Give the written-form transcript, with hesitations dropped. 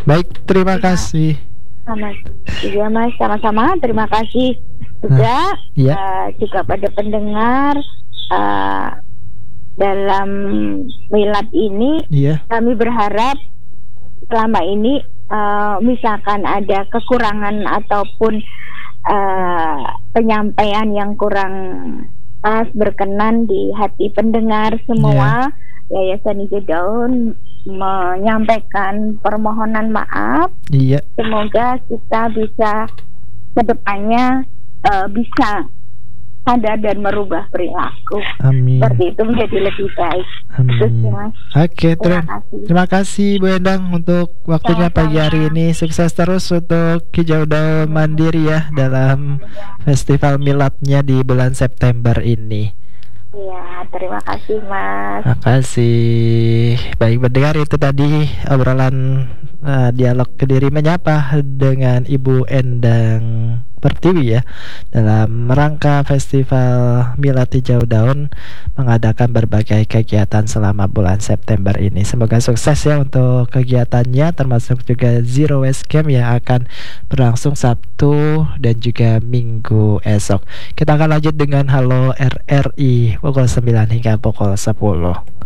Baik, terima Iya, kasih. sama. Iya Mas, sama-sama. Terima kasih Nah, juga iya, juga pada pendengar eh, dalam milad ini. iya, Kami berharap selama ini misalkan ada kekurangan ataupun penyampaian yang kurang pas berkenan di hati pendengar iya, semua, Yayasan Hijau Daun menyampaikan permohonan maaf. iya. Semoga kita bisa kedepannya bisa sadar dan merubah perilaku. Amin, Seperti itu menjadi lebih baik. Itu sih amin. Mas. Oke, Terima kasih. terima kasih Bu Endang untuk waktunya pagi hari Sama-sama. ini. Sukses terus untuk Hijau Daun Amin. Mandiri ya dalam festival miladnya di bulan September ini. Iya, terima kasih Mas. Makasih. Baik mendengar itu tadi obrolan dialog Kediri Menyapa dengan Ibu Endang Pertiwi ya dalam rangka Festival Milad Hijau Daun mengadakan berbagai kegiatan selama bulan September ini. Semoga sukses ya untuk kegiatannya termasuk juga Zero Waste Camp yang akan berlangsung Sabtu dan juga Minggu esok. Kita akan lanjut dengan Halo RRI pukul 9 hingga pukul 10.